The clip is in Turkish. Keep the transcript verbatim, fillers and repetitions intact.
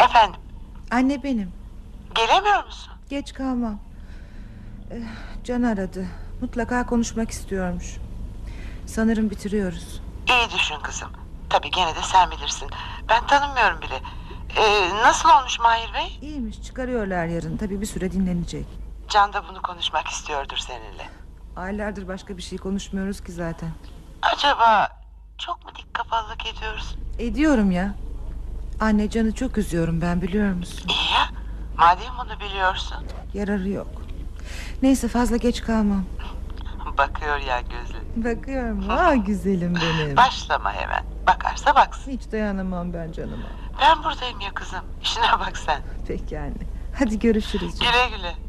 Efendim? Anne benim. Gelemiyor musun? Geç kalmam. Ee, Can aradı. Mutlaka konuşmak istiyormuş. Sanırım bitiriyoruz. İyi düşün kızım. Tabii gene de sen bilirsin. Ben tanımıyorum bile. Ee, nasıl olmuş Mahir Bey? İyiymiş, çıkarıyorlar yarın. Tabii bir süre dinlenecek. Can da bunu konuşmak istiyordur seninle. Aylardır başka bir şey konuşmuyoruz ki zaten. Acaba çok mu dik kafalılık ediyoruz? Ediyorum ya. Anne, Can'ı çok üzüyorum ben, biliyor musun? İyi ya. Madem bunu biliyorsun. Yararı yok. Neyse, fazla geç kalmam. Bakıyor ya gözle. Bakıyorum. Ah güzelim benim. Başlama hemen. Bakarsa baksın. Hiç dayanamam ben canıma. Ben buradayım ya kızım. İşine bak sen. Peki anne. Hadi görüşürüz canım. Güle güle.